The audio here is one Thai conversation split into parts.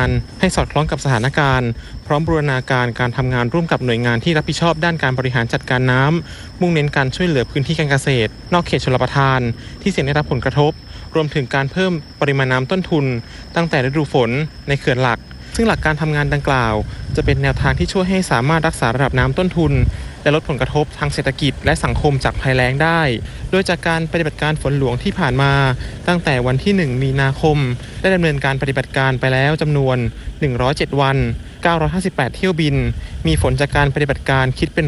การให้สอดคล้องกับสถานการณ์พร้อมบูรณาการการทำงานร่วมกับหน่วยงานที่รับผิดชอบด้านการบริหารจัดการน้ำมุ่งเน้นการช่วยเหลือพื้นที่การเกษตรนอกเขตชลประทานที่เสี่ยงได้รับผลกระทบรวมถึงการเพิ่มปริมาณน้ำต้นทุนตั้งแต่ฤดูฝนในเขื่อนหลักซึ่งหลักการทำงานดังกล่าวจะเป็นแนวทางที่ช่วยให้สามารถรักษาระดับน้ำต้นทุนและลดผลกระทบทางเศรษฐกิจและสังคมจากภัยแล้งได้โดยจากการปฏิบัติการฝนหลวงที่ผ่านมาตั้งแต่วันที่1มีนาคมได้ดำเนินการปฏิบัติการไปแล้วจำนวน107วัน958เที่ยวบินมีฝนจากการปฏิบัติการคิดเป็น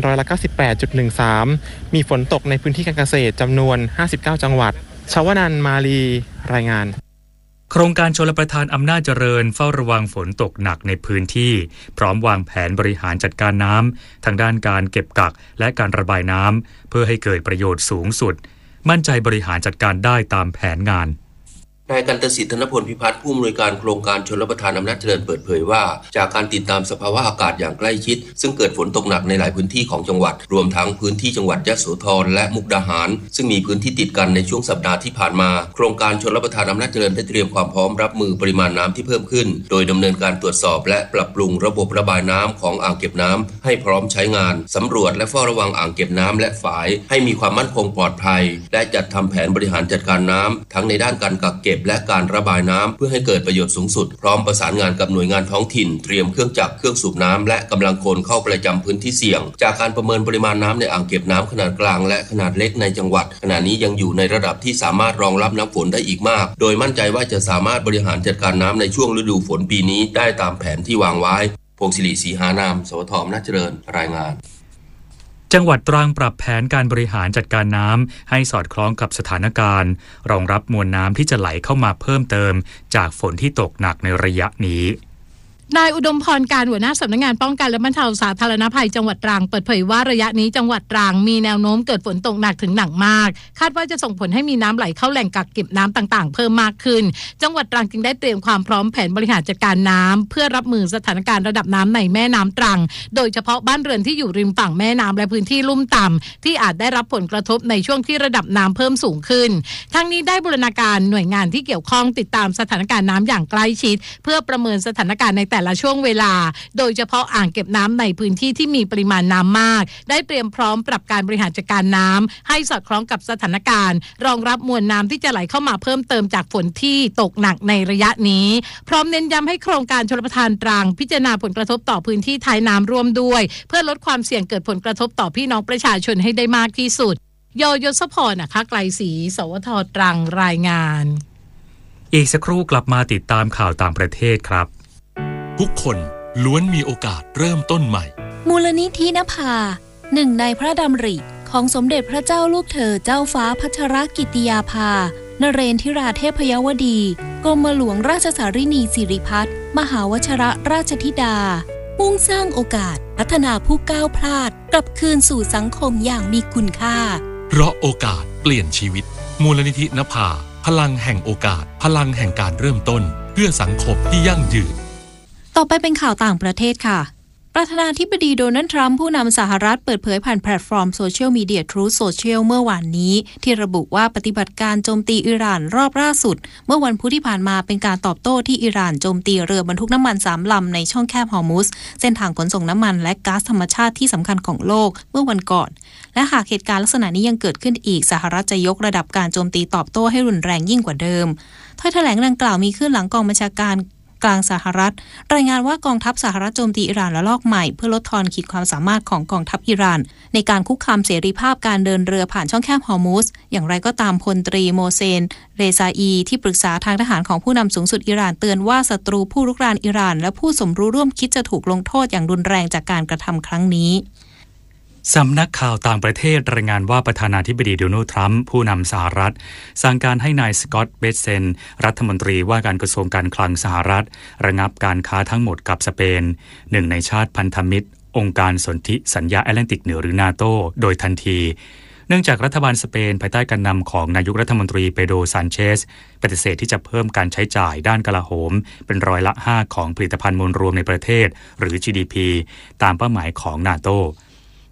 98.13%มีฝนตกในพื้นที่การเกษตรจำนวน59จังหวัดชวนันท์มาลีรายงานโครงการชลประทานอำนาจเจริญเฝ้าระวังฝนตกหนักในพื้นที่พร้อมวางแผนบริหารจัดการน้ำทางด้านการเก็บกักและการระบายน้ำเพื่อให้เกิดประโยชน์สูงสุดมั่นใจบริหารจัดการได้ตามแผนงานนายกันตสิทธิ์ธนพลพิพัฒน์ผู้อำนวยการโครงการชลประทานอำนาจเจริญเปิดเผยว่าจากการติดตามสภาวะอากาศอย่างใกล้ชิดซึ่งเกิดฝนตกหนักในหลายพื้นที่ของจังหวัดรวมทั้งพื้นที่จังหวัดยโสธรและมุกดาหารซึ่งมีพื้นที่ติดกันในช่วงสัปดาห์ที่ผ่านมาโครงการชลประทานอำนาจเจริญได้เตรียมความพร้อมรับมือปริมาณน้ำที่เพิ่มขึ้นโดยดำเนินการตรวจสอบและปรับปรุงระบบระบายน้ำของอ่างเก็บน้ำให้พร้อมใช้งานสำรวจและเฝ้าระวังอ่างเก็บน้ำและฝายให้มีความมั่นคงปลอดภัยและจัดทำแผนบริหารจัดการน้ำทั้งในด้านการกักเก็บและการระบายน้ำเพื่อให้เกิดประโยชน์สูงสุดพร้อมประสานงานกับหน่วยงานท้องถิ่นเตรียมเครื่องจักรเครื่องสูบน้ำและกำลังคนเข้าประจำพื้นที่เสี่ยงจากการประเมินปริมาณน้ำในอ่างเก็บน้ำขนาดกลางและขนาดเล็กในจังหวัดขณะนี้ยังอยู่ในระดับที่สามารถรองรับน้ำฝนได้อีกมากโดยมั่นใจว่าจะสามารถบริหารจัดการน้ำในช่วงฤดูฝนปีนี้ได้ตามแผนที่วางไว้พงศิริศรีหานามสวทอำนาจเจริญรายงานจังหวัดตรังปรับแผนการบริหารจัดการน้ำให้สอดคล้องกับสถานการณ์รองรับมวลน้ำที่จะไหลเข้ามาเพิ่มเติมจากฝนที่ตกหนักในระยะนี้นายอุดมพรการหัวหน้าสำนักงานป้องกันและบรรเทาสาธารณภัยจังหวัดตรังเปิดเผยว่าระยะนี้จังหวัดตรังมีแนวโน้มเกิดฝนตกหนักถึงหนักมากคาดว่าจะส่งผลให้มีน้ำไหลเข้าแหล่งกักเก็บน้ำต่างๆเพิ่มมากขึ้นจังหวัดตรังจึงได้เตรียมความพร้อมแผนบริหารจัดการน้ำเพื่อรับมือสถานการณ์ระดับน้ำในแม่น้ำตรังโดยเฉพาะบ้านเรือนที่อยู่ริมฝั่งแม่น้ำและพื้นที่ลุ่มต่ำที่อาจได้รับผลกระทบในช่วงที่ระดับน้ำเพิ่มสูงขึ้นทั้งนี้ได้บูรณาการหน่วยงานที่เกี่ยวข้องติดตามสถานการณ์น้ำอย่างใกล้ชิดเพื่อประเมินสถานการณ์ในแต่ละช่วงเวลาโดยเฉพาะอ่างเก็บน้ำในพื้นที่ที่มีปริมาณน้ำมากได้เตรียมพร้อมปรับการบริหารจัดการน้ำให้สอดคล้องกับสถานการณ์รองรับมวลน้ำที่จะไหลเข้ามาเพิ่มเติมจากฝนที่ตกหนักในระยะนี้พร้อมเน้นย้ำให้โครงการชลประทานตรังพิจารณาผลกระทบต่อพื้นที่ท้ายน้ำร่วมด้วยเพื่อลดความเสี่ยงเกิดผลกระทบต่อพี่น้องประชาชนให้ได้มากที่สุดยศพรนะคะไกลศรีสวทตรังรายงานอีกสักครู่กลับมาติดตามข่าวต่างประเทศครับทุกคนล้วนมีโอกาสเริ่มต้นใหม่มูลนิธินภาหนึ่งในพระดำริของสมเด็จพระเจ้าลูกเธอเจ้าฟ้าพัชรกิติยาภานเรนทิราเทพยวดีกรมหลวงราชสารินีสิริพัฒน์มหาวชิรราชธิดามุ่งสร้างโอกาสพัฒนาผู้ก้าวพลาดกลับคืนสู่สังคมอย่างมีคุณค่าเพราะโอกาสเปลี่ยนชีวิตมูลนิธินภาพลังแห่งโอกาสพลังแห่งการเริ่มต้นเพื่อสังคมที่ยั่งยืนต่อไปเป็นข่าวต่างประเทศค่ะประธานาธิบดีโดนัลด์ทรัมป์ผู้นำสหรัฐเปิดเผยผ่านแพลตฟอร์มโซเชียลมีเดีย Truth Social เมื่อวานนี้ที่ระบุว่าปฏิบัติการโจมตีอิหร่านรอบล่าสุดเมื่อวันพุธที่ผ่านมาเป็นการตอบโต้ที่อิหร่านโจมตีเรือบรรทุกน้ำมัน3ลำในช่องแคบฮอร์มุซเส้นทางขนส่งน้ำมันและก๊าซธรรมชาติที่สำคัญของโลกเมื่อวันก่อนและหากเหตุการณ์ลักษณะนี้ยังเกิดขึ้นอีกสหรัฐจะยกระดับการโจมตีตอบโต้ให้รุนแรงยิ่งกว่าเดิมถ้อยแถลงดังกล่าวมีขึ้นหลังกองบัญชาการกลางสหรัฐรายงานว่ากองทัพสหรัฐโจมตีอิหร่านระลอกใหม่เพื่อลดทอนขีดความสามารถของกองทัพอิหร่านในการคุกคามเสรีภาพการเดินเรือผ่านช่องแคบฮอร์มุซอย่างไรก็ตามพลตรีโมเซนเรซาอีที่ปรึกษาทางทหารของผู้นำสูงสุดอิหร่านเตือนว่าศัตรูผู้รุกรานอิหร่านและผู้สมรู้ร่วมคิดจะถูกลงโทษอย่างรุนแรงจากการกระทำครั้งนี้สำนักข่าวต่างประเทศรายงานว่าประธานาธิบดีโดนัลด์ทรัมป์ผู้นำสหรัฐสั่งการให้นายสกอตต์เบสเซนรัฐมนตรีว่าการกระทรวงการคลังสหรัฐระงับการค้าทั้งหมดกับสเปนหนึ่งในชาติพันธมิตรองค์การสนธิสัญญาแอตแลนติกเหนือหรือนาโตโดยทันทีเนื่องจากรัฐบาลสเปนภายใต้การนำของนายกรัฐมนตรีเปโดร ซานเชสปฏิเสธที่จะเพิ่มการใช้จ่ายด้านกลาโหมเป็น5%ของผลิตภัณฑ์มวลรวมในประเทศหรือ GDP ตามเป้าหมายของนาโต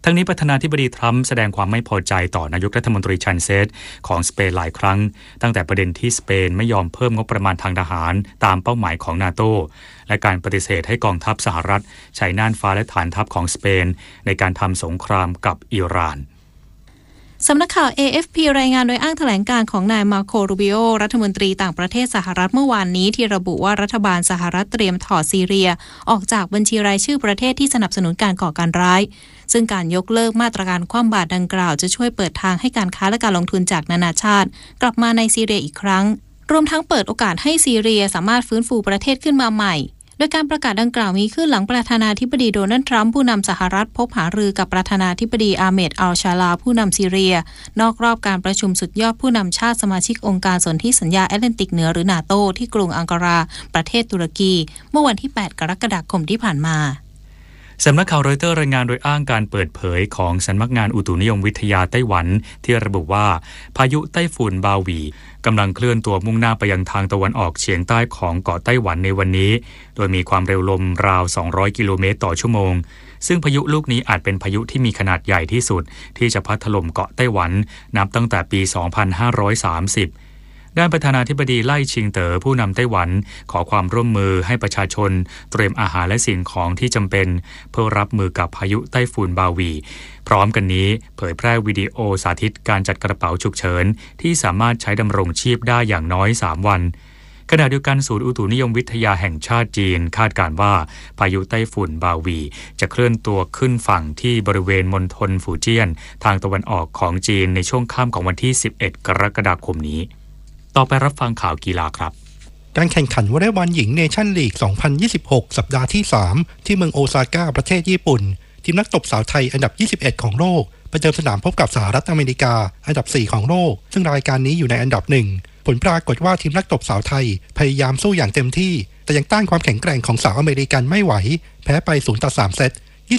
ทั้งนี้ประธานาธิบดีทรัมป์แสดงความไม่พอใจต่อนายกรัฐมนตรีชันเซตของสเปนหลายครั้งตั้งแต่ประเด็นที่สเปนไม่ยอมเพิ่มงบประมาณทางทหารตามเป้าหมายของนาโตและการปฏิเสธให้กองทัพสหรัฐใช้น่านฟ้าและฐานทัพของสเปนในการทำสงครามกับอิหร่านสำนักข่าว AFP รายงานโดยอ้างแถลงการของนายมาโค รูบิโอรัฐมนตรีต่างประเทศสหรัฐเมื่อวานนี้ที่ระบุว่ารัฐบาลสหรัฐเตรียมถอดซีเรียออกจากบัญชีรายชื่อประเทศที่สนับสนุนการก่อการร้ายซึ่งการยกเลิกมาตรการคว่ำบาตรดังกล่าวจะช่วยเปิดทางให้การค้าและการลงทุนจากนานาชาติกลับมาในซีเรียอีกครั้งรวมทั้งเปิดโอกาสให้ซีเรียสามารถฟื้นฟูประเทศขึ้นมาใหม่โดยการประกาศดังกล่าวมีขึ้นหลังประธานาธิบดีโดนัลด์ทรัมป์ผู้นำสหรัฐพบหารือกับประธานาธิบดีอาเมด อัลชาลาผู้นำซีเรียนอกรอบการประชุมสุดยอดผู้นำชาติสมาชิกองค์การสนธิสัญญาแอตแลนติกเหนือหรือนาโตที่กรุงอังการาประเทศตุรกีเมื่อวันที่ 8 กรกฎาคมที่ผ่านมาสำนักข่าวรอยเตอร์รายงานโดยอ้างการเปิดเผยของสำนักงานอุตุนิยมวิทยาไต้หวันที่ระบุว่าพายุไต้ฝุ่นบาหวีกำลังเคลื่อนตัวมุ่งหน้าไปยังทางตะวันออกเฉียงใต้ของเกาะไต้หวันในวันนี้โดยมีความเร็วลมราว200กิโลเมตรต่อชั่วโมงซึ่งพายุลูกนี้อาจเป็นพายุที่มีขนาดใหญ่ที่สุดที่จะพัดถล่มเกาะไต้หวันนับตั้งแต่ปี 2530ด้านประธานาธิบดีไล่ชิงเต๋อผู้นำไต้หวันขอความร่วมมือให้ประชาชนเตรียมอาหารและสิ่งของที่จำเป็นเพื่อรับมือกับพายุไต้ฝุ่นบาหวีพร้อมกันนี้เผยแพร่วิดีโอสาธิตการจัดกระเป๋าฉุกเฉินที่สามารถใช้ดำรงชีพได้อย่างน้อย3วันขณะเดียวกันศูนย์อุตุนิยมวิทยาแห่งชาติจีนคาดการณ์ว่าพายุไต้ฝุ่นบาหวีจะเคลื่อนตัวขึ้นฝั่งที่บริเวณมณฑลฝูเจี้ยนทางตะวันออกของจีนในช่วงค่ำของวันที่11กรกฎาคมนี้ต่อไปรับฟังข่าวกีฬาครับการแข่งขันวอลเลย์บอลหญิงเนชั่นลีก 2026 สัปดาห์ที่ 3 ที่เมืองโอซาก้าประเทศญี่ปุ่นทีมนักตบสาวไทยอันดับ21ของโลกไปเดิมสนามพบกับสหรัฐอเมริกาอันดับ4ของโลกซึ่งรายการนี้อยู่ในอันดับ1ผลปรากฏว่าทีมนักตบสาวไทยพยายามสู้อย่างเต็มที่แต่ยังต้านความแข็งแกร่งของสาวอเมริกันไม่ไหวแพ้ไป0-3 เซต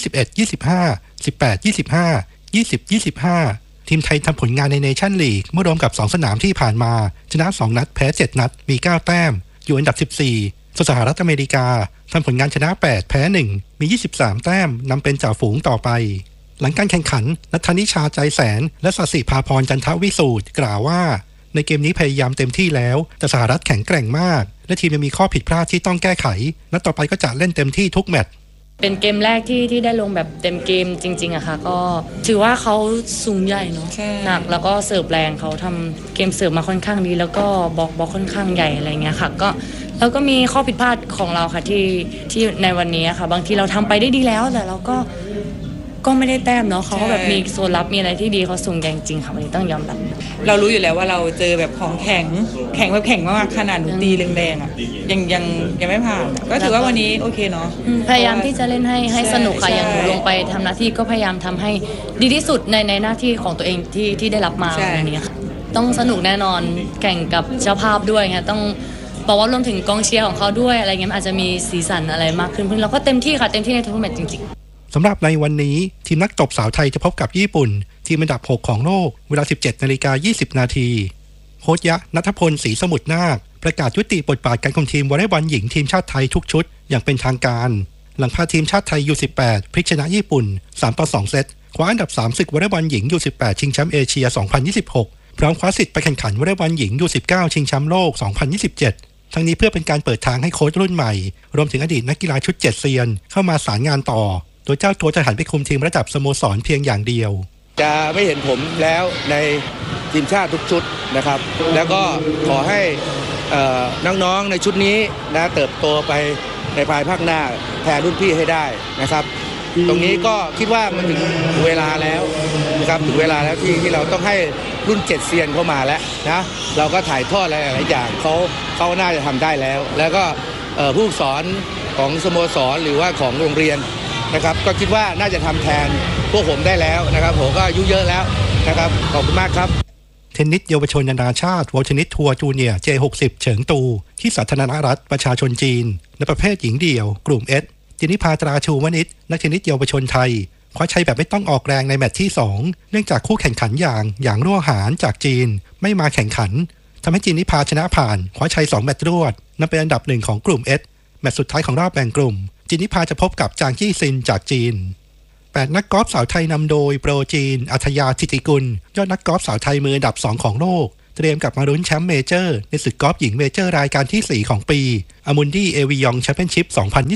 21-25 18-25 20-25ทีมไทยทำผลงานในเนชั่นลีกเมื่อรวมกับ2สนามที่ผ่านมาชนะ2นัดแพ้7นัดมี9แต้มอยู่อันดับ14ส่วนสหรัฐอเมริกาทำผลงานชนะ8แพ้1มี23แต้มนำเป็นจ่าฝูงต่อไปหลังการแข่งขันณัฐนิชาใจแสนและศศิภาพรจันทวิสูตรกล่าวว่าในเกมนี้พยายามเต็มที่แล้วแต่สหรัฐแข็งแกร่งมากและทีมยังมีข้อผิดพลาดที่ต้องแก้ไขนัดต่อไปก็จะเล่นเต็มที่ทุกแมตช์เป็นเกมแรกที่ได้ลงแบบเต็มเกมจริงๆอะค่ะก็ถือว่าเขาสูงใหญ่เนาะหนักแล้วก็เสิร์ฟแรงเขาทำเกมเสิร์ฟมาค่อนข้างดีแล้วก็บล็อกค่อนข้างใหญ่อะไรเงี้ยค่ะก็แล้วก็มีข้อผิดพลาดของเราค่ะที่ในวันนี้ค่ะบางทีเราทำไปได้ดีแล้วแต่เราก็ไม่ได้แต้มเนาะเขาก็แบบมีโซนรับมีอะไรที่ดีเขาสูงแรงจริงค่ะวันนี้ต้องยอมรับเรารู้อยู่แล้วว่าเราเจอแบบของแข็งแบบแข็งมากขนาดหนูตีแรงๆอ่ะยังไม่ผ่านก็ถือว่าวันนี้โอเคเนาะพยายามที่จะเล่นให้สนุกค่ะอย่างลงไปทำหน้าที่ก็พยายามทำให้ดีที่สุดในหน้าที่ของตัวเองที่ได้รับมาวันนี้ค่ะต้องสนุกแน่นอนแข่งกับเจ้าภาพด้วยค่ะต้องบอกว่ารวมถึงกองเชียร์ของเขาด้วยอะไรเงี้ยอาจจะมีสีสันอะไรมากขึ้นเราก็เต็มที่ค่ะเต็มที่ในทุกแมตช์จริงๆสำหรับในวันนี้ทีมนักตบสาวไทยจะพบกับญี่ปุ่นทีมอันดับ6ของโลกเวลา 17:20 น.โค้ชยะณัฐพลศรีสมุทรนาคประกาศยุติบทบาทการคุมทีมวอลเลย์บอลหญิงทีมชาติไทยทุกชุดอย่างเป็นทางการหลังพาทีมชาติไทย U18 พลิกชนะญี่ปุ่น 3-2 เซตคว้าอันดับ3ศึกวอลเลย์บอลหญิง U18 ชิงแชมป์เอเชีย 2026 พร้อมคว้าสิทธิ์ไปแข่งขันวอลเลย์บอลหญิง U19 ชิงแชมป์โลก 2027 ทั้งนี้เพื่อเป็นการเปิดทางให้โค้ชรุ่นใหม่รวมถึงอดีตนักกีฬาชุด7เซียนเข้ามาสารงานต่อโดยเจ้าตัวจะหันไปคุมทีมระดับสโมสรเพียงอย่างเดียวจะไม่เห็นผมแล้วในทีมชาติทุกชุดนะครับแล้วก็ขอให้น้องๆในชุดนี้นะเติบโตไปในภายภาคหน้าแทนรุ่นพี่ให้ได้นะครับตรงนี้ก็คิดว่ามันถึงเวลาแล้วนะครับถึงเวลาแล้วที่เราต้องให้รุ่น7เซียนเข้ามาแล้วนะเราก็ถ่ายทอดอะไรหลายอย่างเขาน่าจะทำได้แล้วก็ผู้สอนของสโมสรหรือว่าของโรงเรียนนะครับก็คิดว่าน่าจะทำแทนพวกผมได้แล้วนะครับผมก็อายุเยอะแล้วนะครับขอบคุณมากครับเทนนิสเยาวชนนานาชาติวอลเทนนิสทัวร์จูเนียร์ J60 เฉิงตูที่สาธารณรัฐประชาชนจีนในประเภทหญิงเดี่ยวกลุ่ม S จินิภาตราชูวณิชนักเทนนิสเยาวชนไทยคว้าชัยแบบไม่ต้องออกแรงในแมตช์ที่2เนื่องจากคู่แข่งขันอย่างรั่วหานจากจีนไม่มาแข่งขันทำให้จินิภาชนะผ่านคว้าชัย2แมตช์รวดนำเป็นอันดับ1ของกลุ่ม S แมตช์สุดท้ายของรอบแบ่งกลุ่มจินิภาจะพบกับจางจี้ซินจากจีน 8นักกอล์ฟสาวไทยนำโดยโปรจีนอัธยาธิติกุลยอดนักกอล์ฟสาวไทยมืออันดับ2ของโลกเตรียมกลับมาลุ้นแชมป์เมเจอร์ในศึกกอล์ฟหญิงเมเจอร์รายการที่4ของปีอามุนดี้เอวิยองแชมเปี้ยนชิพ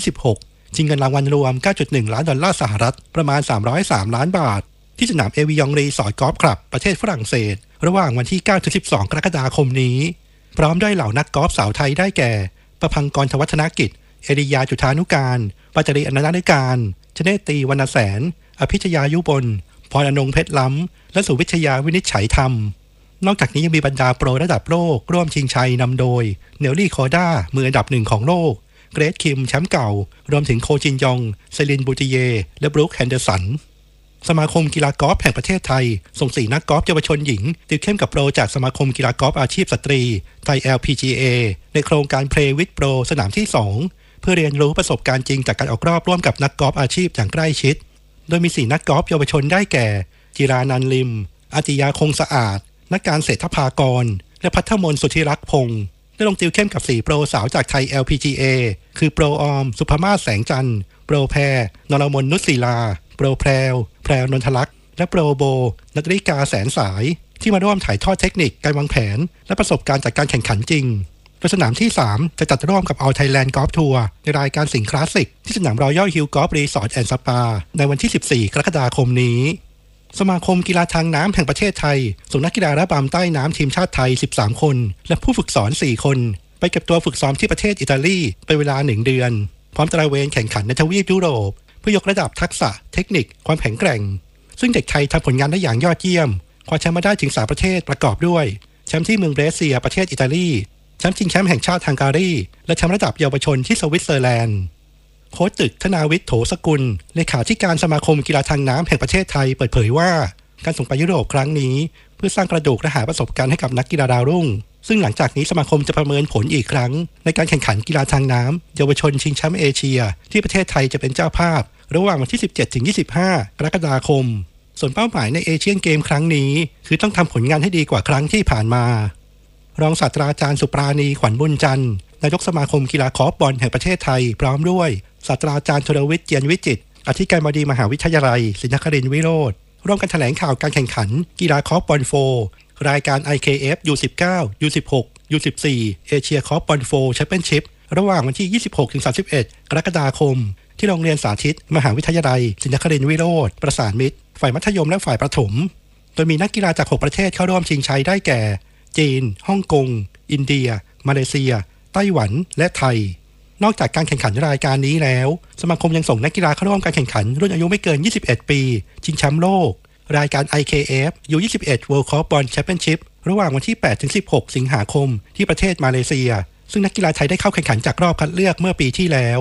2026ชิงเงินรางวัลรวม $9.1 ล้านประมาณ303ล้านบาทที่สนามเอวิยองรีสอร์ทกอล์ฟคลับประเทศฝรั่งเศสระหว่างวันที่ 9-12 กรกฎาคมนี้พร้อมด้วยเหล่านักกอล์ฟสาวไทยได้แก่ประพังกร ธวัฒนกิจเอริยาจุฑานุการปัจจริอนันตนุการชเนตีวรรณแสนอภิชยายุบลพรอนงเพชรล้ำและสุวิชยาวินิจฉัยธรรมนอกจากนี้ยังมีบรรดาโปรระดับโลกร่วมชิงชัยนำโดยเนลลี่คอด้ามืออันดับ1ของโลกเกรทคิมแชมป์เก่ารวมถึงโคจินยองเซลินบูติเยและบรูคแฮนเดอร์สันสมาคมกีฬากอล์ฟแห่งประเทศไทยส่ง4นักกอล์ฟเยาวชนหญิงติดเข้มกับโปรจากสมาคมกีฬากอล์ฟอาชีพสตรีไทย LPGA ในโครงการ Play with Pro สนามที่2เพื่อเรียนรู้ประสบการณ์จริงจากการออกรอบร่วมกับนักกอล์ฟอาชีพอย่างใกล้ชิดโดยมี4นักกอล์ฟเยาวชนได้แก่จิรานันท์ลิมอาติยาคงสะอาดนักการเศรษฐภากรและพัฒมนสุธิรักษ์พงศ์ได้ลงติวเข้มกับ4โปรสาวจากไทย LPGA คือโปรออมสุภมาศแสงจันทร์โปรแพรนรมนนุชศิลาโปรแพรวนนทลักษณ์และโปรโบนัทริกาแสนสายที่มาร่วมถ่ายทอดเทคนิคการวางแผนและประสบการณ์จากการแข่งขันจริงโดยสนามที่3จะจัดร่วมกับ All Thailand Golf Tour ในรายการสิงห์คลาสสิกที่สนาม Royal Hill Golf Resort and Spa ในวันที่14กรกฎาคมนี้สมาคมกีฬาทางน้ำแห่งประเทศไทยส่งนักกีฬาระบำใต้น้ำทีมชาติไทย13คนและผู้ฝึกสอน4คนไปเก็บตัวฝึกซ้อมที่ประเทศอิตาลีเป็นเวลา1เดือนพร้อมตระเวนแข่งขันในทวีปยุโรปเพื่อยกระดับทักษะเทคนิคความแข็งแกร่งซึ่งเด็กไทยทำผลงานได้อย่างยอดเยี่ยมคว้าแชมป์มาได้ถึง3ประเทศประกอบด้วยแชมป์ที่เมืองเบรเซียประเทศอิตาลีแชมป์ชิงแชมป์แห่งชาติฮังการีและแชมป์ระดับเยาวชนที่สวิตเซอร์แลนด์โค้ชตึกธนาวิทย์โถสกุลเลขาธิการสมาคมกีฬาทางน้ำแห่งประเทศไทยเปิดเผยว่าการส่งไปยุโรปครั้งนี้เพื่อสร้างกระดูกและหาประสบการณ์ให้กับนักกีฬาดาวรุ่งซึ่งหลังจากนี้สมาคมจะประเมินผลอีกครั้งในการแข่งขันกีฬาทางน้ำเยาวชนชิงแชมป์เอเชียที่ประเทศไทยจะเป็นเจ้าภาพระหว่างวันที่ 17-25 กรกฎาคมส่วนเป้าหมายในเอเชียนเกมครั้งนี้คือต้องทำผลงานให้ดีกว่าครั้งที่ผ่านมารองศาสตราจารย์สุปราณีขวัญบุญจันทร์นายกสมาคมกีฬาคอร์ฟบอลแห่งประเทศไทยพร้อมด้วยศาสตราจารย์ธนวิทย์เจียนวิจิตรอธิการบดีมหาวิทยาลัยศรีนครินทร์วิโรจน์ร่วมกันแถลงข่าวการแข่งขันกีฬาคอร์ฟบอลโฟรายการ IKF U19 U16 U14 เอเชียคอร์ฟบอลโฟแชมเปี้ยนชิพระหว่างวันที่ 26-31 กรกฎาคมที่โรงเรียนสาธิตมหาวิทยาลัยศรีนครินทร์วิโรจน์ประสานมิตรฝ่ายมัธยมและฝ่ายประถมโดยมีนักกีฬาจาก6ประเทศเข้าร่วมชิงชัยได้แก่จีนฮ่องกงอินเดียมาเลเซียไต้หวันและไทยนอกจากการแข่งขันรายการนี้แล้วสมาคมยังส่งนักกีฬาเข้าร่วมการแข่งขันรุ่นอายุไม่เกิน21ปีชิงแชมป์โลกรายการ IKF U21 World Corfball Championship ระหว่างวันที่ 8-16 สิงหาคมที่ประเทศมาเลเซียซึ่งนักกีฬาไทยได้เข้าแข่งขันจากรอบคัดเลือกเมื่อปีที่แล้ว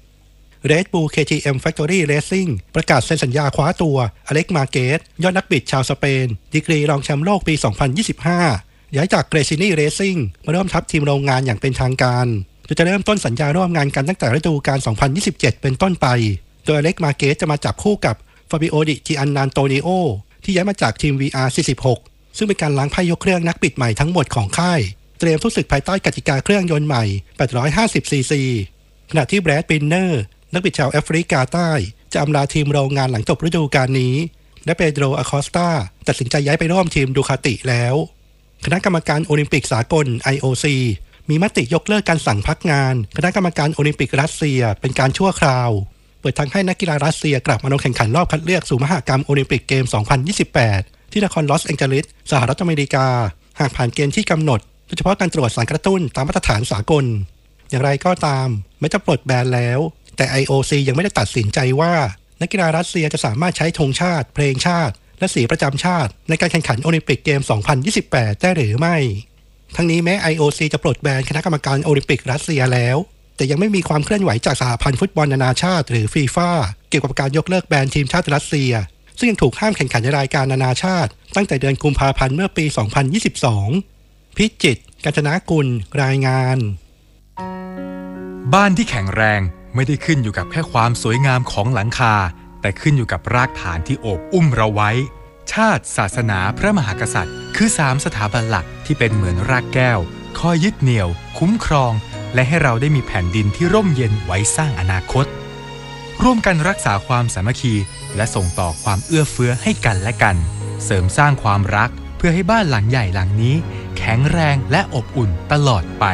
Red Bull KTM Factory Racing ประกาศเซ็นสัญญาคว้าตัวอเล็กมาเกสยอดนักบิดชาวสเปนดีกรีรองแชมป์โลกปี 2025 ย้ายจากเกรซินีเรซิ่งมาร่วมทัพทีมโรงงานอย่างเป็นทางการโดยจะเริ่มต้นสัญญาร่วมงานกันตั้งแต่ฤดูกาล 2027 เป็นต้นไปโดยอเล็กมาเกสจะมาจับคู่กับฟาบิโอดิจิอันนานโตนิโอที่ย้ายมาจากทีม VR46 ซึ่งเป็นการล้างไพ่ยกเครื่องนักบิดใหม่ทั้งหมดของค่ายเตรียมสู้ศึกภายใต้กติกาเครื่องยนต์ใหม่ 850cc ขณะที่แบรดบินเนอร์นักบิดชาวแอฟริกาใต้จะอำลาทีมโรงงานหลังจบฤดูกาลนี้และเปโดรอคอสตาตัดสินใจย้ายไปร่วมทีมดูคาติแล้วคณะกรรมการโอลิมปิกสากล IOC มีมติยกเลิกการสั่งพักงานคณะกรรมการโอลิมปิกรัสเซียเป็นการชั่วคราวเปิดทางให้นักกีฬารัสเซียกลับมาลงแข่งขันรอบคัดเลือกสู่มหกรรมโอลิมปิกเกม 2028 ที่นครลอสแองเจลิสสหรัฐอเมริกาหากผ่านเกณฑ์ที่กำหนดโดยเฉพาะการตรวจสารกระตุ้นตามมาตรฐานสากลอย่างไรก็ตามแม้จะปลดแบนแล้วแต่ IOC ยังไม่ได้ตัดสินใจว่านักกีฬารัสเซียจะสามารถใช้ธงชาติเพลงชาติและสีประจำชาติในการแข่งขันโอลิมปิกเกม 2028 ได้หรือไม่ทั้งนี้แม้ IOC จะปลดแบนคณะกรรมการโอลิมปิกรัสเซียแล้วแต่ยังไม่มีความเคลื่อนไหวจากสหพันธ์ฟุตบอลนานาชาติหรือฟีฟ่าเกี่ยวกับการยกเลิกแบนทีมชาติรัสเซียซึ่งยังถูกห้ามแข่งขันในรายการนานาชาติตั้งแต่เดือนกุมภาพันธ์เมื่อปี 2022 พิจิตร กาญจนกุลรายงานบ้านที่แข็งแรงไม่ได้ขึ้นอยู่กับแค่ความสวยงามของหลังคาแต่ขึ้นอยู่กับรากฐานที่โอบอุ้มเราไว้ชาติศาสนาพระมหากษัตริย์คือ3สถาบันหลักที่เป็นเหมือนรากแก้วคอยยึดเหนี่ยวคุ้มครองและให้เราได้มีแผ่นดินที่ร่มเย็นไว้สร้างอนาคตร่วมกันรักษาความสามัคคีและส่งต่อความเอื้อเฟื้อให้กันและกันเสริมสร้างความรักเพื่อให้บ้านหลังใหญ่หลังนี้แข็งแรงและอบอุ่นตลอดไป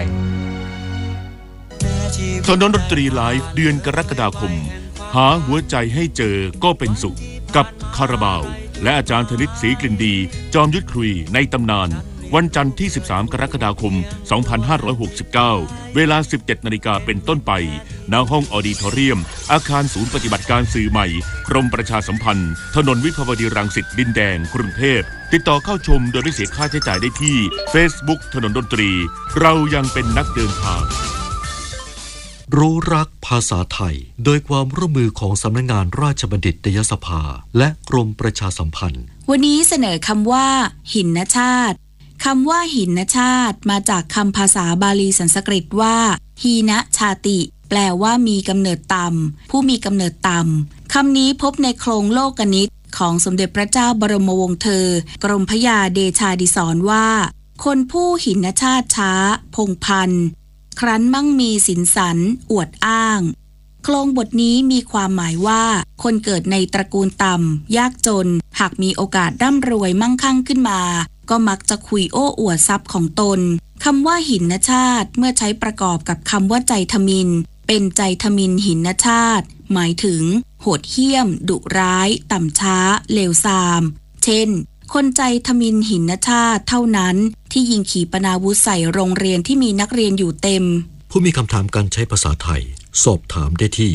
ถนนดนตรีไลฟ์เดือนกรกฎาคมหาหัวใจให้เจอก็เป็นสุขกับคาราบาวและอาจารย์ธนิตศรีกลิ่นดีจอมยุทธคุยในตำนานวันจันทร์ที่13กรกฎาคม2569เวลา 17:00 น.เป็นต้นไปณห้องออดิทอเรียมอาคารศูนย์ปฏิบัติการสื่อใหม่กรมประชาสัมพันธ์ถนนวิภาวดีรังสิตดินแดงกรุงเทพติดต่อเข้าชมโดยไม่เสียค่าใช้จ่ายได้ที่ Facebook ถนนดนตรีเรายังเป็นนักเดินทางรู้รักภาษาไทยโดยความร่วมมือของสำนักงานราชบัณฑิตยสภาและกรมประชาสัมพันธ์วันนี้เสนอคำว่าหินชาติคำว่าหินชาติมาจากคำภาษาบาลีสันสกฤตว่าหีนะชาติแปลว่ามีกำเนิดต่ำผู้มีกำเนิดต่ำคำนี้พบในโครงโลกนิตของสมเด็จพระเจ้าบรมวงศ์เธอกรมพระยาเดชาดิศรว่าคนผู้หินชาติช้าพงพันครั้นมั่งมีสินสันอวดอ้างโครงบทนี้มีความหมายว่าคนเกิดในตระกูลต่ำยากจนหากมีโอกาสร่ำรวยมั่งคั่งขึ้นมาก็มักจะคุยโอ้อวดทรัพย์ของตนคำว่าหินชาติเมื่อใช้ประกอบกับคำว่าใจทมิฬเป็นใจทมิฬหินชาติหมายถึงโหดเหี้ยมดุร้ายต่ำช้าเลวทรามเช่นคนใจทมิฬหินชาติเท่านั้นที่ยิงขีปนาวุธใส่โรงเรียนที่มีนักเรียนอยู่เต็มผู้มีคำถามการใช้ภาษาไทยสอบถามได้ที่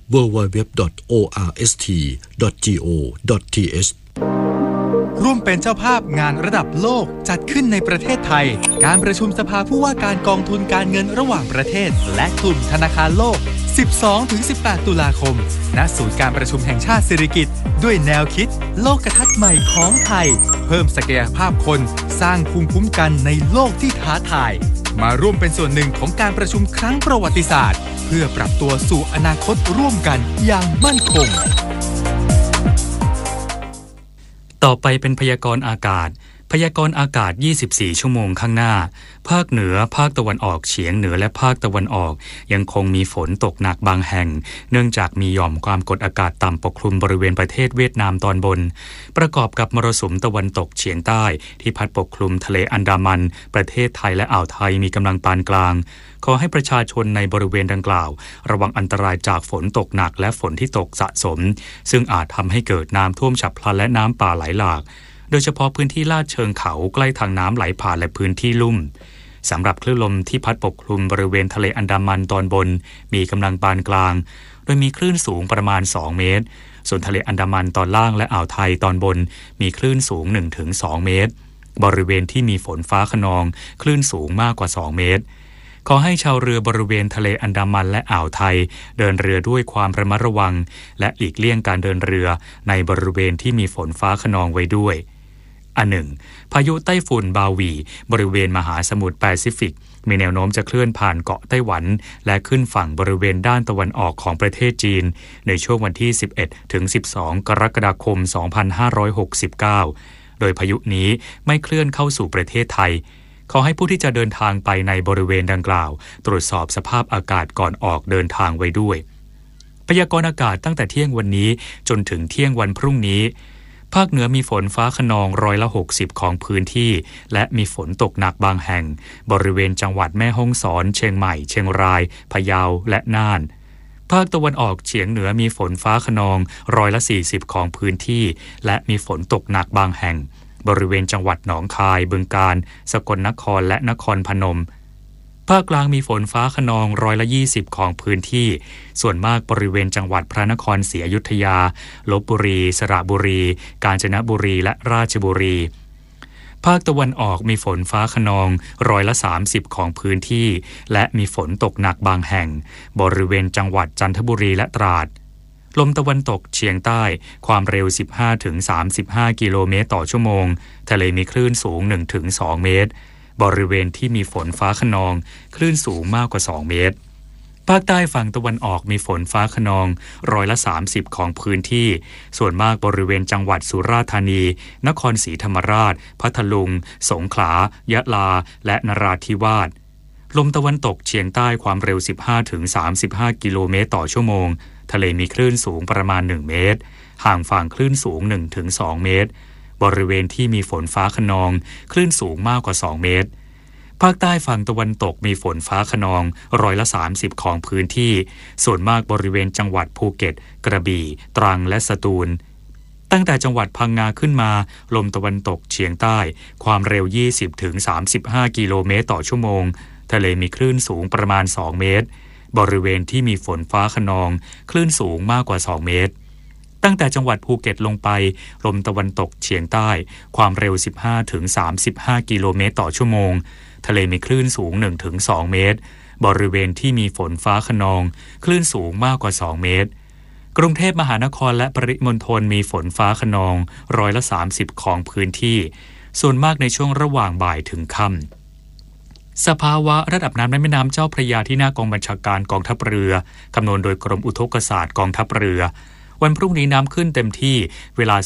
www.orst.go.th ร่วมเป็นเจ้าภาพงานระดับโลกจัดขึ้นในประเทศไทยการประชุมสภาผู้ว่าการกองทุนการเงินระหว่างประเทศและกลุ่มธนาคารโลก 12-18 ตุลาคมณศูนย์การประชุมแห่งชาติสิริกิติ์ด้วยแนวคิดโลกทัศน์ใหม่ของไทยเพิ่มศักยภาพคนสร้างภูมิคุ้มกันในโลกที่ท้าทายมาร่วมเป็นส่วนหนึ่งของการประชุมครั้งประวัติศาสตร์เพื่อปรับตัวสู่อนาคตร่วมกันอย่างมั่นคงต่อไปเป็นพยากรณ์อากาศพยากรณ์อากาศ24ชั่วโมงข้างหน้าภาคเหนือภาคตะวันออกเฉียงเหนือและภาคตะวันออกยังคงมีฝนตกหนักบางแห่งเนื่องจากมีหย่อมความกดอากาศต่ำปกคลุมบริเวณประเทศเวียดนามตอนบนประกอบกับมรสุมตะวันตกเฉียงใต้ที่พัดปกคลุมทะเลอันดามันประเทศไทยและอ่าวไทยมีกำลังปานกลางขอให้ประชาชนในบริเวณดังกล่าวระวังอันตรายจากฝนตกหนักและฝนที่ตกสะสมซึ่งอาจทำให้เกิดน้ำท่วมฉับพลันและน้ำป่าไหลหลากโดยเฉพาะพื้นที่ลาดเชิงเขาใกล้ทางน้ำไหลผ่านและพื้นที่ลุ่มสำหรับคลื่นลมที่พัดปกคลุมบริเวณทะเลอันดามันตอนบนมีกำลังปานกลางโดยมีคลื่นสูงประมาณ2เมตรส่วนทะเลอันดามันตอนล่างและอ่าวไทยตอนบนมีคลื่นสูง 1-2 เมตรบริเวณที่มีฝนฟ้าคะนองคลื่นสูงมากกว่า2เมตรขอให้ชาวเรือบริเวณทะเลอันดามันและอ่าวไทยเดินเรือด้วยความระมัดระวังและหลีกเลี่ยงการเดินเรือในบริเวณที่มีฝนฟ้าคะนองไว้ด้วยอันหนึ่งพายุไต้ฝุ่นบาวีบริเวณมหาสมุทรแปซิฟิกมีแนวโน้มจะเคลื่อนผ่านเกาะไต้หวันและขึ้นฝั่งบริเวณด้านตะวันออกของประเทศจีนในช่วงวันที่ 11-12 กรกฎาคม 2569 โดยพายุนี้ไม่เคลื่อนเข้าสู่ประเทศไทยขอให้ผู้ที่จะเดินทางไปในบริเวณดังกล่าวตรวจสอบสภาพอากาศก่อนออกเดินทางไว้ด้วยพยากรณ์อากาศตั้งแต่เที่ยงวันนี้จนถึงเที่ยงวันพรุ่งนี้ภาคเหนือมีฝนฟ้าคะนอง60%ของพื้นที่และมีฝนตกหนักบางแห่งบริเวณจังหวัดแม่ฮ่องสอนเชียงใหม่เชียงรายพะเยาและน่านภาคตะวันออกเฉียงเหนือมีฝนฟ้าคะนอง40%ของพื้นที่และมีฝนตกหนักบางแห่งบริเวณจังหวัดหนองคายบึงกาฬสกลนครและนครพนมภาคกลางมีฝนฟ้าคะนอง20%ของพื้นที่ส่วนมากบริเวณจังหวัดพระนครศรีอยุธยาลพบุรีสระบุรีกาญจนบุรีและราชบุรีภาคตะวันออกมีฝนฟ้าคะนอง30%ของพื้นที่และมีฝนตกหนักบางแห่งบริเวณจังหวัดจันทบุรีและตราดลมตะวันตกเฉียงใต้ความเร็ว 15-35 กิโลเมตรต่อชั่วโมงทะเลมีคลื่นสูง 1-2 เมตรบริเวณที่มีฝนฟ้าคะนองคลื่นสูงมากกว่า2เมตรภาคใต้ฝั่งตะวันออกมีฝนฟ้าคะนอง30%ของพื้นที่ส่วนมากบริเวณจังหวัดสุราษฎร์ธานีนครศรีธรรมราชพัทลุงสงขลายะลาและนราธิวาสลมตะวันตกเฉียงใต้ความเร็ว 15-35 กิโลเมตรต่อชั่วโมงทะเลมีคลื่นสูงประมาณ1เมตรห่างฝั่งคลื่นสูง 1-2 เมตรบริเวณที่มีฝนฟ้าคะนองคลื่นสูงมากกว่า2เมตรภาคใต้ฝั่งตะวันตกมีฝนฟ้าคะนอง30%ของพื้นที่ส่วนมากบริเวณจังหวัดภูเก็ตกระบี่ตรังและสตูลตั้งแต่จังหวัดพังงาขึ้นมาลมตะวันตกเฉียงใต้ความเร็ว 20-35 กิโลเมตรต่อชั่วโมงทะเลมีคลื่นสูงประมาณ2เมตรบริเวณที่มีฝนฟ้าคะนองคลื่นสูงมากกว่า2เมตรตั้งแต่จังหวัดภูเก็ตลงไปลมตะวันตกเฉียงใต้ความเร็ว 15-35 กิโลเมตรต่อชั่วโมงทะเลมีคลื่นสูง 1-2 เมตรบริเวณที่มีฝนฟ้าคะนองคลื่นสูงมากกว่า2เมตรกรุงเทพมหานครและปริมณฑลมีฝนฟ้าคะนอง30%ของพื้นที่ส่วนมากในช่วงระหว่างบ่ายถึงค่ำสภาวะระดับน้ำในแม่น้ำเจ้าพระยาที่หน้ากองบัญชาการกองทัพเรือคำนวณโดยกรมอุทกศาสตร์กองทัพเรือวันพรุ่งนี้น้ำขึ้นเต็มที่เวลา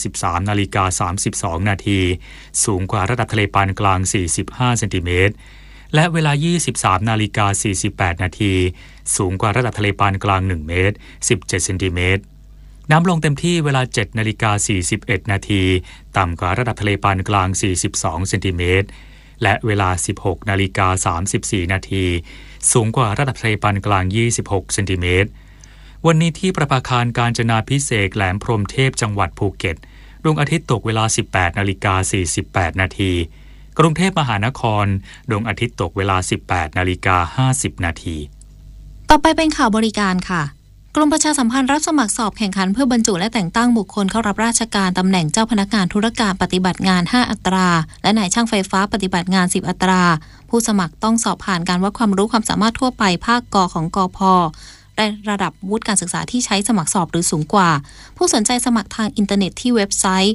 13:32 นาทีสูงกว่าระดับทะเลปานกลาง45เซนติเมตรและเวลา 23:48 นาทีสูงกว่าระดับทะเลปานกลาง1เมตร17เซนติเมตรน้ำลงเต็มที่เวลา 7:41 นาทีต่ำกว่าระดับทะเลปานกลาง42เซนติเมตรและเวลา 16:34 นาทีสูงกว่าระดับทะเลปานกลาง26เซนติเมตรวันนี้ที่ประภาคารกาญจนาภิเษกแหลมพรหมเทพจังหวัดภูเก็ตดวงอาทิตย์ตกเวลา 18:48 นาทีกรุงเทพมหานครดวงอาทิตย์ตกเวลา 18:50 นาทีต่อไปเป็นข่าวบริการค่ะกรมประชาสัมพันธ์รับสมัครสอบแข่งขันเพื่อบรรจุและแต่งตั้งบุคคลเข้ารับราชการตำแหน่งเจ้าพนักงานธุรการปฏิบัติงาน5อัตราและนายช่างไฟฟ้าปฏิบัติงาน10อัตราผู้สมัครต้องสอบผ่านการวัดความรู้ความสามารถทั่วไปภาคก.ของกพ.ได้ระดับวุฒิการศึกษาที่ใช้สมัครสอบหรือสูงกว่าผู้สนใจสมัครทางอินเทอร์เน็ตที่เว็บไซต์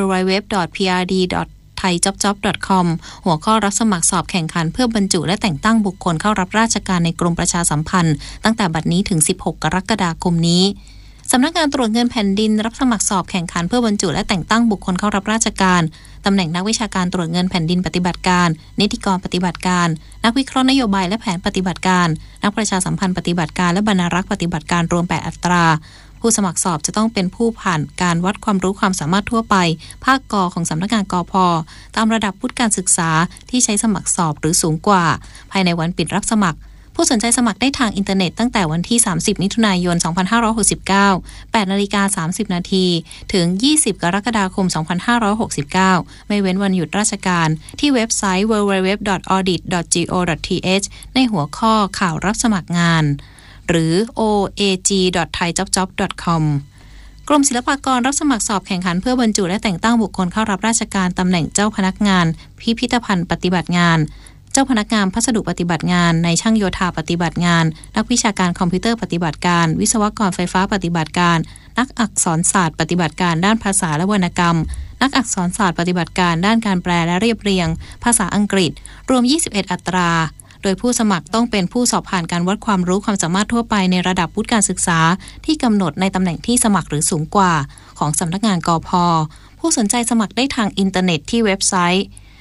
www.prd.thaijobjob.com หัวข้อรับสมัครสอบแข่งขันเพื่อบรรจุและแต่งตั้งบุคคลเข้ารับราชการในกรมประชาสัมพันธ์ตั้งแต่บัดนี้ถึง16กรกฎาคมนี้สำนักงานตรวจเงินแผ่นดินรับสมัครสอบแข่งขันเพื่อบรรจุและแต่งตั้งบุคคลเข้ารับราชการตำแหน่งนักวิชาการตรวจเงินแผ่นดินปฏิบัติการนิติกรปฏิบัติการนักวิเคราะห์นโยบายและแผนปฏิบัติการนักประชาสัมพันธ์ปฏิบัติการและบรรณารักษ์ปฏิบัติการรวม8อัตราผู้สมัครสอบจะต้องเป็นผู้ผ่านการวัดความรู้ความสามารถทั่วไปภาคก.ของสำนักงานกพ.ตามระดับวุฒิการศึกษาที่ใช้สมัครสอบหรือสูงกว่าภายในวันปิดรับสมัครผู้สนใจสมัครได้ทางอินเทอร์เน็ตตั้งแต่วันที่30มิถุนายน2569 8:30 นาทีถึง20กรกฎาคม2569ไม่เว้นวันหยุดราชการที่เว็บไซต์ www.audit.go.th ในหัวข้อข่าวรับสมัครงานหรือ oag.thaijobjob.com กรมศิลปากรรับสมัครสอบแข่งขันเพื่อบรรจุและแต่งตั้งบุคคลเข้ารับราชการตำแหน่งเจ้าพนักงานพิพิธภัณฑ์ปฏิบัติงานเจ้าพนักงานพัสดุปฏิบัติงานในช่างโยธาปฏิบัติงานนักวิชาการคอมพิวเตอร์ปฏิบัติการวิศวกรไฟฟ้าปฏิบัติการนักอักษรศาสตร์ปฏิบัติการด้านภาษาและวรรณกรรมนักอักษรศาสตร์ปฏิบัติการด้านการแปลและเรียบเรียงภาษาอังกฤษรวม21อัตราโดยผู้สมัครต้องเป็นผู้สอบผ่านการวัดความรู้ความสามารถทั่วไปในระดับวุฒิการศึกษาที่กำหนดในตำแหน่งที่สมัครหรือสูงกว่าของสำนักงานกพ.ผู้สนใจสมัครได้ทางอินเทอร์เน็ตที่เว็บไซต์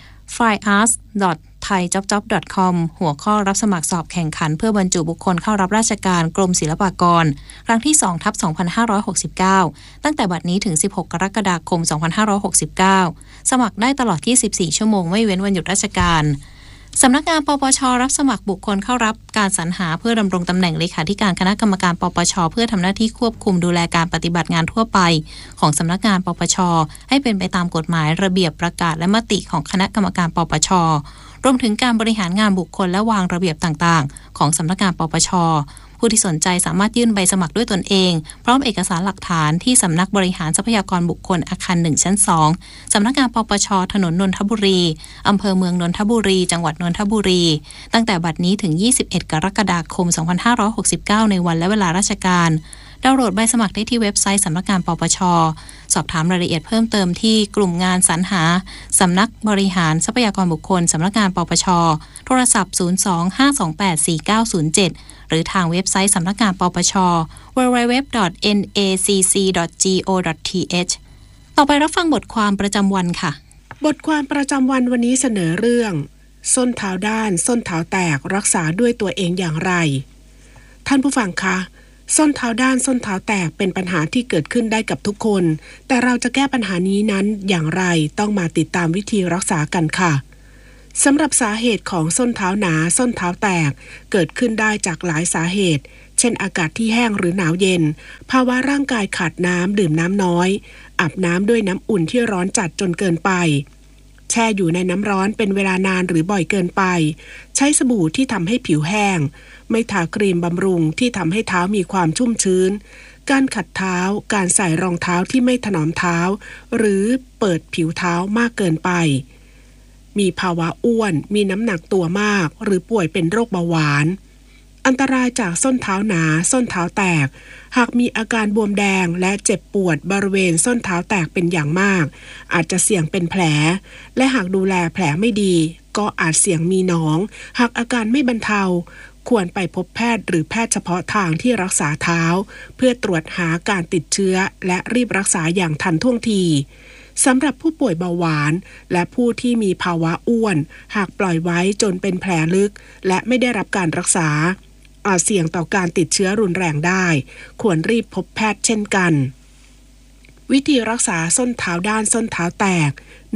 flyarts.thaijobjob.com หัวข้อรับสมัครสอบแข่งขันเพื่อบรรจุบุคคลเข้ารับราชการกรมศิลปากรครั้งที่ 2/2569 ตั้งแต่บัดนี้ถึง16กรกฎาคม2569สมัครได้ตลอด24ชั่วโมงไม่เว้นวันหยุดราชการสำนักงานปปช.รับสมัครบุคคลเข้ารับการสรรหาเพื่อดำรงตำแหน่งเลขาธิการคณะกรรมการปปช.เพื่อทำหน้าที่ควบคุมดูแลการปฏิบัติงานทั่วไปของสำนักงานปปช.ให้เป็นไปตามกฎหมายระเบียบประกาศและมติของคณะกรรมการปปช.รวมถึงการบริหารงานบุคคลและวางระเบียบต่างๆของสำนักงานปปช.ผู้ที่สนใจสามารถยื่นใบสมัครด้วยตนเองพร้อมเอกสารหลักฐานที่สำนักบริหารทรัพยากรบุคคลอาคาร1ชั้น2สำนักงานปปช.ถนนนนทบุรีอำเภอเมืองนนทบุรีจังหวัดนนทบุรีตั้งแต่บัดนี้ถึง21กรกฎาคม2569ในวันและเวลาราชการดาวน์โหลดใบสมัครได้ที่เว็บไซต์สำนักงานปปช.สอบถามรายละเอียดเพิ่มเติมที่กลุ่มงานสรรหาสำนักบริหารทรัพยากรบุคคลสำนักงานปปช.โทรศัพท์02-528-4907หรือทางเว็บไซต์สำนักงานปปช. www.nacc.go.th ต่อไปรับฟังบทความประจำวันค่ะบทความประจำวันวันนี้เสนอเรื่องส้นเท้าด้านส้นเท้าแตกรักษาด้วยตัวเองอย่างไรท่านผู้ฟังคะส้นเท้าด้านส้นเท้าแตกเป็นปัญหาที่เกิดขึ้นได้กับทุกคนแต่เราจะแก้ปัญหานี้นั้นอย่างไรต้องมาติดตามวิธีรักษากันค่ะสำหรับสาเหตุของส้นเท้าหนาส้นเท้าแตกเกิดขึ้นได้จากหลายสาเหตุเช่นอากาศที่แห้งหรือหนาวเย็นภาวะร่างกายขาดน้ำดื่มน้ำน้อยอาบน้ำด้วยน้ำอุ่นที่ร้อนจัดจนเกินไปแช่อยู่ในน้ำร้อนเป็นเวลานานหรือบ่อยเกินไปใช้สบู่ที่ทำให้ผิวแห้งไม่ทาครีมบำรุงที่ทำให้เท้ามีความชุ่มชื้นการขัดเท้าการใส่รองเท้าที่ไม่ถนอมเท้าหรือเปิดผิวเท้ามากเกินไปมีภาวะอ้วนมีน้ำหนักตัวมากหรือป่วยเป็นโรคเบาหวานอันตรายจากส้นเท้าหนาส้นเท้าแตกหากมีอาการบวมแดงและเจ็บปวดบริเวณส้นเท้าแตกเป็นอย่างมากอาจจะเสี่ยงเป็นแผลและหากดูแลแผลไม่ดีก็อาจเสี่ยงมีหนองหากอาการไม่บรรเทาควรไปพบแพทย์หรือแพทย์เฉพาะทางที่รักษาเท้าเพื่อตรวจหาการติดเชื้อและรีบรักษาอย่างทันท่วงทีสำหรับผู้ป่วยเบาหวานและผู้ที่มีภาวะอ้วนหากปล่อยไว้จนเป็นแผลลึกและไม่ได้รับการรักษาอาจเสี่ยงต่อการติดเชื้อรุนแรงได้ควรรีบพบแพทย์เช่นกันวิธีรักษาส้นเท้าด้านส้นเท้าแตก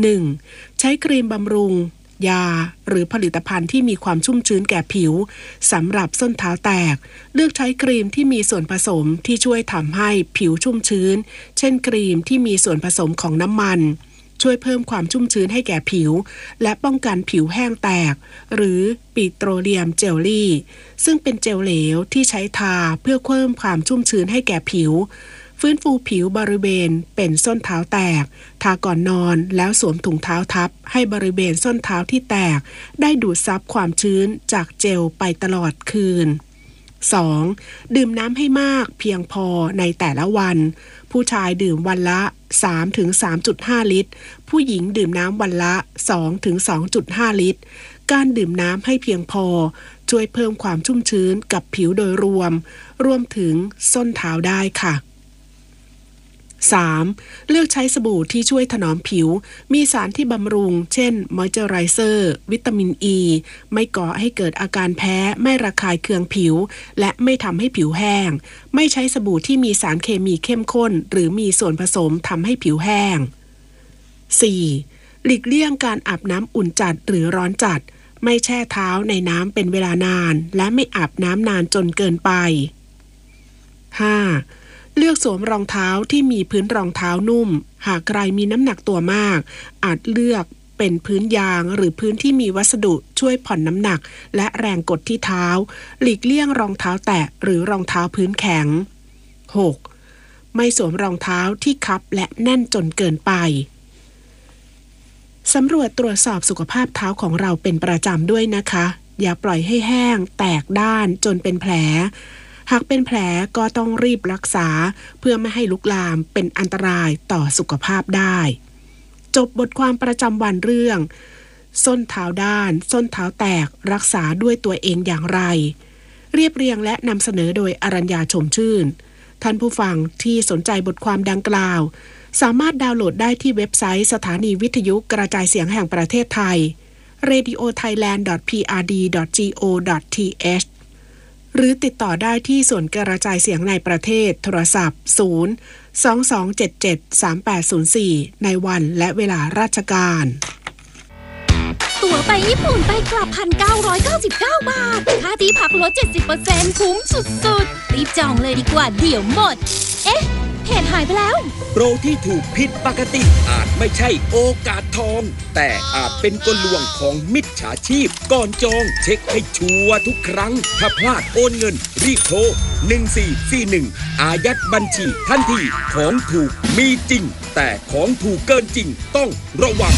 1. ใช้ครีมบำรุงยาหรือผลิตภัณฑ์ที่มีความชุ่มชื้นแก่ผิวสำหรับส้นเท้าแตกเลือกใช้ครีมที่มีส่วนผสมที่ช่วยทำให้ผิวชุ่มชื้นเช่นครีมที่มีส่วนผสมของน้ำมันช่วยเพิ่มความชุ่มชื้นให้แก่ผิวและป้องกันผิวแห้งแตกหรือปิโตรเลียมเจลลี่ซึ่งเป็นเจลเหลวที่ใช้ทาเพื่อเพิ่มความชุ่มชื้นให้แก่ผิวฟื้นฟูผิวบริเวณเป็นส้นเท้าแตกทาก่อนนอนแล้วสวมถุงเท้าทับให้บริเวณส้นเท้าที่แตกได้ดูดซับความชื้นจากเจลไปตลอดคืน 2. ดื่มน้ำให้มากเพียงพอในแต่ละวันผู้ชายดื่มวันละ 3-3.5 ลิตรผู้หญิงดื่มน้ำวันละ 2-2.5 ลิตรการดื่มน้ำให้เพียงพอช่วยเพิ่มความชุ่มชื้นกับผิวโดยรวมถึงส้นเท้าได้ค่ะ 3. เลือกใช้สบู่ที่ช่วยถนอมผิวมีสารที่บำรุงเช่นมอยเจอไรเซอร์วิตามินอ e, ีไม่ก่อให้เกิดอาการแพ้ไม่ระคายเคืองผิวและไม่ทำให้ผิวแห้งไม่ใช้สบู่ที่มีสารเคมีเข้มข้นหรือมีส่วนผสมทำให้ผิวแห้ง 4. หลีกเลี่ยงการอาบน้ำอุ่นจัดหรือร้อนจัดไม่แช่เท้าในน้ำเป็นเวลานานและไม่อาบน้ำนานจนเกินไป 5. เลือกสวมรองเท้าที่มีพื้นรองเท้านุ่มหากใครมีน้ำหนักตัวมากอาจเลือกเป็นพื้นยางหรือพื้นที่มีวัสดุช่วยผ่อนน้ำหนักและแรงกดที่เท้าหลีกเลี่ยงรองเท้าแตะหรือรองเท้าพื้นแข็ง 6. ไม่สวมรองเท้าที่คับและแน่นจนเกินไปสำรวจตรวจสอบสุขภาพเท้าของเราเป็นประจำด้วยนะคะอย่าปล่อยให้แห้งแตกด้านจนเป็นแผลหากเป็นแผลก็ต้องรีบรักษาเพื่อไม่ให้ลุกลามเป็นอันตรายต่อสุขภาพได้จบบทความประจำวันเรื่องส้นเท้าด้านส้นเท้าแตกรักษาด้วยตัวเองอย่างไรเรียบเรียงและนำเสนอโดยอรัญญาชมชื่นท่านผู้ฟังที่สนใจบทความดังกล่าวสามารถดาวน์โหลดได้ที่เว็บไซต์สถานีวิทยุกระจายเสียงแห่งประเทศไทย radiothailand.prd.go.th หรือติดต่อได้ที่ส่วนกระจายเสียงในประเทศโทรศัพท์ 022773804 ในวันและเวลาราชการตั๋วไปญี่ปุ่นไปกลับ 1,999 บาทค่าที่พักลด 70% คุ้มสุดๆรีบจองเลยดีกว่าเดี๋ยวหมดเอ๊ะเพจหายไปแล้วโปรที่ถูกผิดปกติอาจไม่ใช่โอกาสทองแต่อาจเป็นกลลวงของมิจฉาชีพก่อนจองเช็คให้ชัวร์ทุกครั้งถ้าพลาดโอนเงินรีบโทร1441อายัดบัญชีทันทีของถูกมีจริงแต่ของถูกเกินจริงต้องระวัง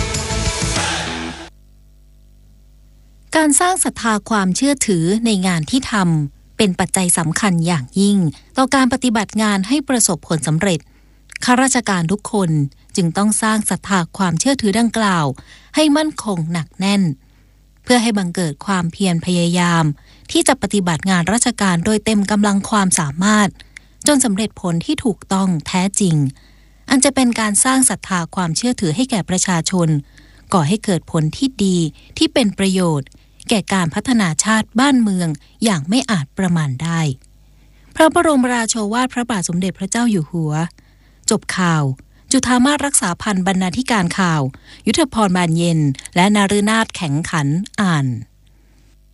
การสร้างศรัทธาความเชื่อถือในงานที่ทำเป็นปัจจัยสำคัญอย่างยิ่งต่อการปฏิบัติงานให้ประสบผลสำเร็จข้าราชการทุกคนจึงต้องสร้างศรัทธาความเชื่อถือดังกล่าวให้มั่นคงหนักแน่นเพื่อให้บังเกิดความเพียรพยายามที่จะปฏิบัติงานราชการโดยเต็มกำลังความสามารถจนสำเร็จผลที่ถูกต้องแท้จริงอันจะเป็นการสร้างศรัทธาความเชื่อถือให้แก่ประชาชนก่อให้เกิดผลที่ดีที่เป็นประโยชน์แก่การพัฒนาชาติบ้านเมืองอย่างไม่อาจประมาณได้พระบรมราโชวาทพระบาทสมเด็จพระเจ้าอยู่หัวจบข่าวจุฑามาสรักษาพันธ์บรรณาธิการข่าวยุทธพรบานเย็นและนฤนาถแข็งขันอ่าน